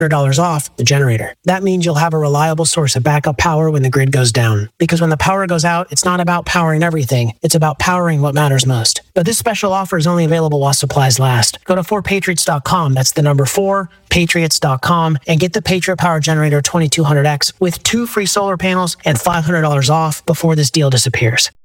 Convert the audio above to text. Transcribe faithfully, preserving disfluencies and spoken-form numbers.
dollars off the generator. That means you'll have a reliable source of backup power when the grid goes down. Because when the power goes out, it's not about powering everything. It's about powering what matters most. But this special offer is only available while supplies last. Go to four patriots dot com. That's the number four patriots dot com and get the Patriot Power Generator twenty-two hundred X with two free solar panels and five hundred dollars off before this deal disappears.